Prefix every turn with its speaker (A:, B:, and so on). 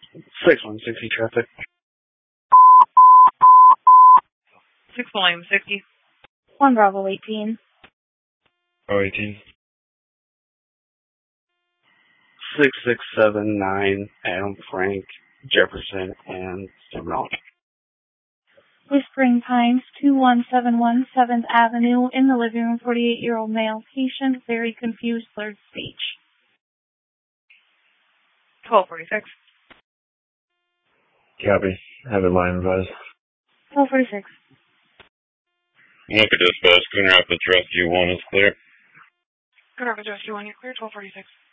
A: 6160 traffic.
B: 6 William 60.
C: 1 Bravo 18.
D: 18.
A: 6679 Adam Frank Jefferson and Seminole.
C: Whispering Pines 21717 7th Avenue. In the living room, 48-year-old male patient, very confused, slurred speech.
B: 1246.
D: Copy. Have it line advised.
C: 1246.
E: Look at dispatch. Schooner Rapids Rescue 1 is clear.
B: Good Rapids Rescue 1, you're clear. 1246.